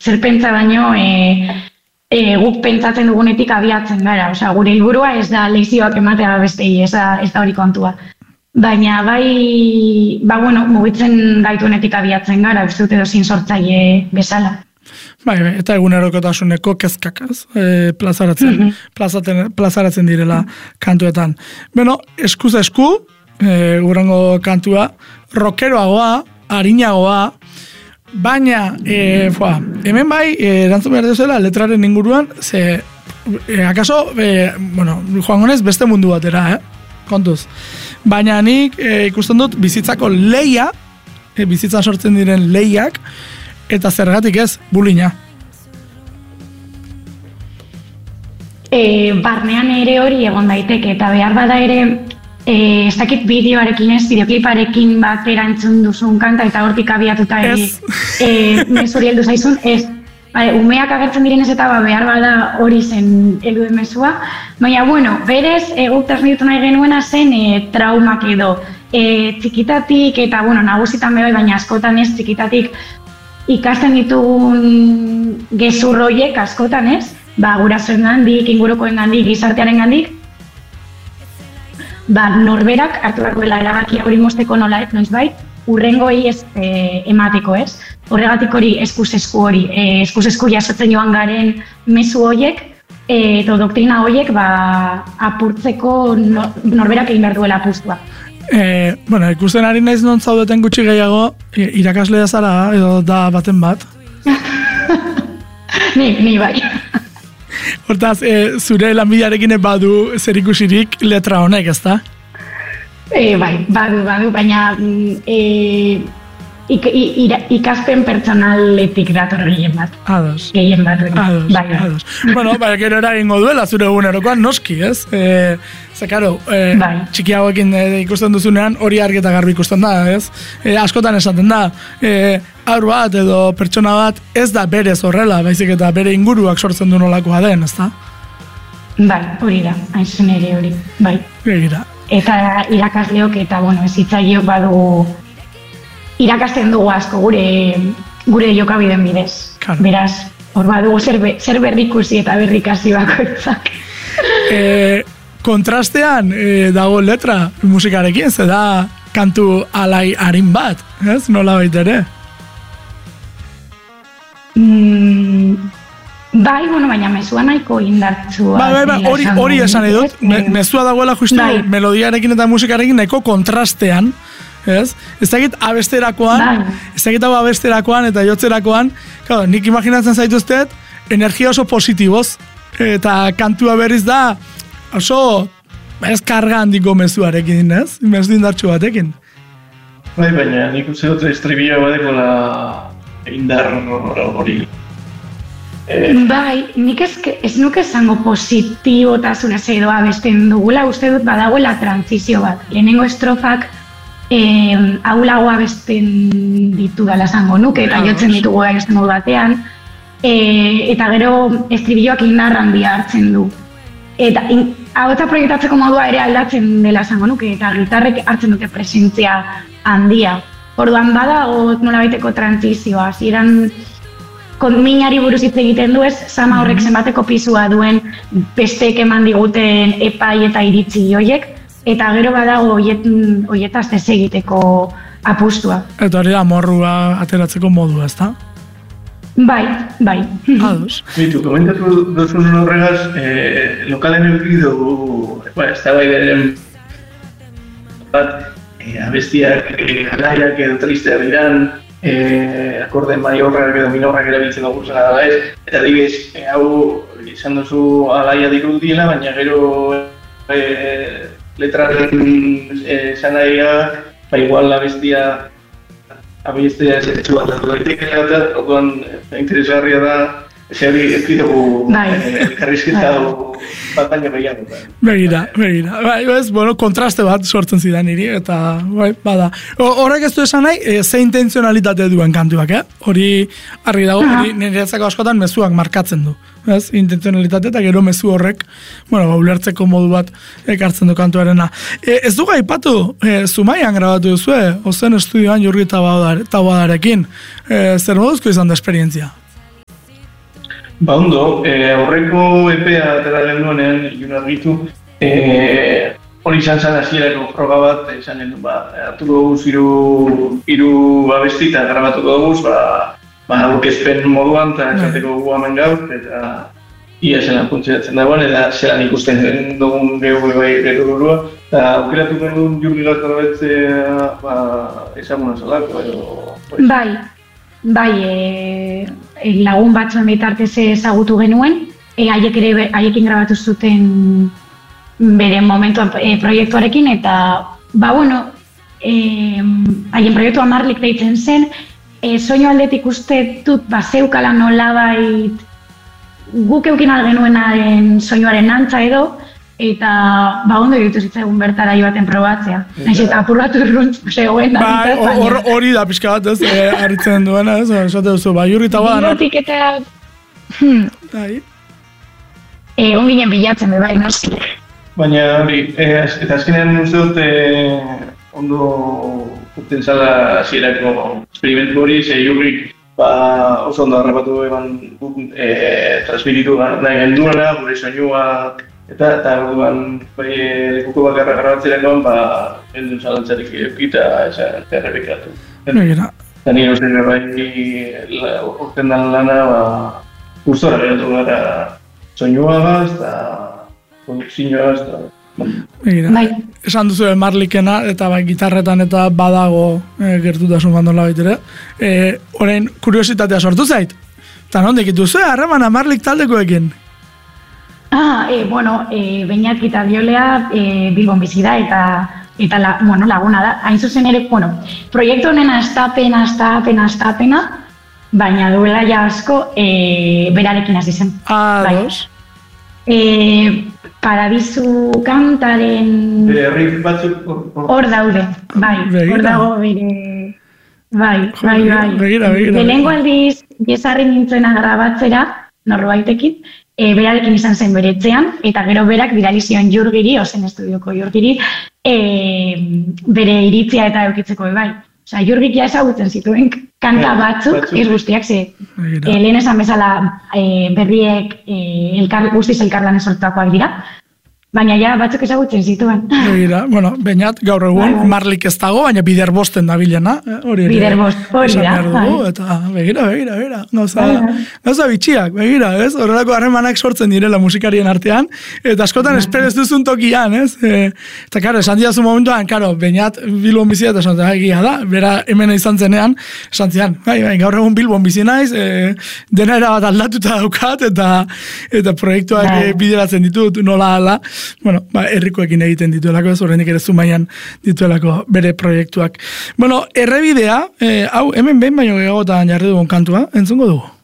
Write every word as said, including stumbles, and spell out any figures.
zer pentsa baino e, e, guk pentsatzen dugunetik abiatzen gara. Osea, gure helburua ez da lezioak ematea bestei, ez da, ez da hori kontua. Baina bai, ba bueno, mugitzen gaituenetik abiatzen gara, uste dut edozin sortzaile bezala. Bai, eta egunerokotasuneko kezkak, ez? E, plazaratzen, mm-hmm. plazaten, plazaratzen direla kantuetan. Beno, eskuz esku, e, urrengo kantua, rockeroagoa, arinagoa, baina, e, foa, hemen bai, e, erantzun behar duzela, letraren inguruan, ze, e, akaso, e, bueno, joan gonez, beste mundu batera, eh? Kontuz. Baina nik e, ikusten dut bizitzako leia, e, bizitzan sortzen diren leiak, eta zergatik ez, bulina. E, barnean ere hori egon daiteke, eta behar bada ere, e, ez dakit bideoarekin ez, bideokliparekin bat erantzun duzun kanta, eta hortik abiatuta ere, e, mesuri heldu zaizun, ez, bale, umeak agertzen direnez eta ba, behar bada hori zen heldu emezua, baina, bueno, berez, eguk transmititu nahi genuena zen e, traumak edo, e, txikitatik, eta, bueno, nagusitan bebai, baina askotan ez, txikitatik, ikasten ditugun gezurroiek askotan ez, ba, gurasoen gandik, ingurukoen gandik, gizartearen gandik, ba, norberak hartu behar duela erabakia hori mozteko nola ez, noizbait, urrengoi ez e, emateko ez. Horregatik hori eskuz-esku hori, e, eskuz-esku jasotzen joan garen mezu horiek, e, eta doktrina horiek ba, apurtzeko no, norberak egin behar duela apustua. E, bueno, ikusten ari naiz non zaudeten gutxi gehiago, irakaslea zara, edo da baten bat. ni, ni bai. Hortaz, e, zure lanbidearekin badu zer ikusirik letra honek, ezta? E, bai, badu, badu, baina e, ik, ira, ikaspen pertsonaletik dator gehien bat. Ados. Gehien bat. Ados, bai, ados. Bueno, bai, gero eragingo duela zure egunerokoan, noski, ez? E, ze, karo, e, bai. txikiagoekin e, ikusten duzunean hori argi eta garbi ikusten da, ez? E, askotan esaten da, e, haur bat edo pertsona bat ez da berez horrela, baizik eta bere inguruak sortzen du nolakoa den, ez da? Bai, hori da, hain zen ere hori, bai. Begira. Eta irakasleok eta, bueno, ezitzaileok badugu irakasten dugu asko gure gure jokabideen bidez. Claro. Beraz, hor badugu zer, be, zer berrikusi eta berrikasi bakoitzak. E, kontrastean e, dago letra musikarekin, ze da kantu alai arin bat, ez? Nola baita ere? Mm, bai, bueno, baina mezua nahiko indartsua. Bai, bai, bai, hori, hori esan edut, me, mezua dagoela justu bai. Melodiarekin eta musikarekin nahiko kontrastean, ez? Ez dakit abesterakoan, bai. Ez dakit hau abesterakoan eta jotzerakoan, claro, nik imaginatzen zaituztet, energia oso positiboz, eta kantua berriz da, oso, ez karga handiko mezuarekin, ez? Mezu indartsu batekin. Bai, baina nik uste dut estribila badeko la indar hori. Eh. Bai, nik ez, ez nuke esango positibotasunez edo abesten dugula, uste dut badagoela transizio bat. Lehenengo estrofak eh, aulago abesten ditu dala esango nuke, eta jotzen ditugu abesten modu batean, eh, eta gero estribilloak indar handia hartzen du. Eta hau eta proiektatzeko modua ere aldatzen dela esango nuke, eta gitarrek hartzen dute presentzia handia. Orduan badago nolabaiteko transizioa, hasieran minari buruz hitz egiten du ez, sama horrek zenbateko pisua duen besteek eman diguten epai eta iritzi horiek, eta gero badago horietaz ez egiteko apustua. Eta hori da morrua ateratzeko modua, ezta? Bai, bai. Ados. Bitu, komentatu duzun horregaz, eh, lokalen eduki dugu, ba, ez da bai beren bat, eh, abestiak, eh, alaiak edo tristeak diran, eh, akorde maiorrak edo minorrak erabiltzen dugu zena da ez, eta adibidez, eh, hau izan duzu alaia dirudiela, baina gero eh, letraren esan eh, nahiak, ba igual abestia abestia ez etxu bat datu daitekela eta orduan interesgarria da Zeri, ez dugu elkarrizketa bat baina behiago. Begira, begira. Bai, ez, bueno, kontraste bat sortzen zidan niri, eta, bai, bada. Horrek ez du esan nahi, e, ze intenzionalitate duen kantuak, eh? Hori, argi dago, hori niretzako askotan mezuak markatzen du. Ez, intenzionalitate eta gero mezu horrek, bueno, ulertzeko modu bat ekartzen du kantuarena. E, ez dugu aipatu, e, Zumaian grabatu duzue, ozen estudioan Jurgi Taboadarekin. E, zer moduzko izan da esperientzia? Ba ondo, e, aurreko epea atera genduenean, ilun argitu, e, hori izan zen hasierako froga bat, izan gendu, ba, hartuko duguz hiru hiru abesti eta grabatuko duguz, ba, ba, aurkezpen moduan, eta esateko gu hemen gaur, eta ia zelan funtzionatzen dagoen, eta zelan ikusten dugun gehu bai gero burua, eta aukeratu genuen Jurgi Gaztarabetzea, ba, ezaguna zelako, edo... Bai. Bai, e, e, lagun batzuen bitartez ezagutu genuen, e, haiek ere haiekin grabatu zuten bere momentuan e, proiektuarekin, eta, ba, bueno, e, haien proiektua Marlik deitzen zen, e, soinu aldetik uste dut, ba, zeukala nolabait guk eukin algenuenaren soinuaren antza edo, eta ba ondo iruditu zitzaigun bertara baten probatzea. Naiz eta apur bat urruntz zegoen da. Ba, hori da pixka bat ez, eh, harritzen duena ez, esate duzu, ba, Jurrita bada. Bilotik eta... Hmm. Bai. E, onginen bilatzen, be, bai, noski. Baina hori, eh, eta azkenean uste dut eh, ondo urten zala zierako experimentu hori, ze Jurrik ba, oso ondo harrapatu eban eh, transmititu nahi genduena, gure soinuak, Eta, eta orduan, bai, lekuko bakarra grabatzeren goan, ba, heldun zalantzarik eukita, eta errepikatu. Begira. Eta nire uste bai, orten dan lana, ba, gustora geratu gara soinuagaz, eta produkzioagaz, eta... Begira, bai. Esan duzu Marlikena, eta bai, gitarretan eta badago e, gertutasun bandola baitere. E, Horein, kuriositatea sortu zait? Eta nondik duzu, harremana Marlik taldekoekin? Ah, e, bueno, e, Beñat eta Biolea e, Bilbon bizi da eta eta la, bueno, laguna da. Hain zuzen ere, bueno, proiektu honen astapena, astapena, astapena, baina duela ja asko e, berarekin hasi zen. Ah, bai. Dos. E, Paradisu kantaren... Riff batzuk... Hor daude, bai, hor dago bere... Bai, bai, bai. Begira, begira. Lehenengo aldiz, jesarri nintzena grabatzera, norbaitekin, E, berarekin izan zen beretzean, eta gero berak bidali zion Jurgiri, ozen estudioko Jurgiri, e, bere iritzia eta eukitzeko bai. Osa, Jurgik ja ezagutzen zituen kanta batzuk, ez guztiak, ze e, lehen esan bezala e, berriek e, elkar, guztiz elkarlan esortuakoak dira, baina ja batzuk ezagutzen zituen. Begira, bueno, Beñat gaur egun bai, bai. Marlik ez dago, baina bider bosten da bilena. Eh, bider bost, hori da. Bai. Eta begira, begira, begira. Gauza, bai, gauza bitxiak, begira, ez? Horrelako harremanak sortzen direla musikarien artean, eta askotan bai. Esperez duzun tokian, ez? E, eta karo, esan diazu momentuan, karo, Beñat Bilbon bizia, eta esan egia da, bera hemen izan zenean, esan zian, bai, bai, gaur egun Bilbon bizi naiz, e, dena era bat aldatuta daukat, eta eta proiektuak bai. Bideratzen ditut, nola ala, bueno, ba, herrikoekin egiten dituelako, ez horrenik ere Zumaian dituelako bere proiektuak. Bueno, errebidea, eh, hau, hemen behin baino gehiagotan jarri dugun kantua, entzungo dugu?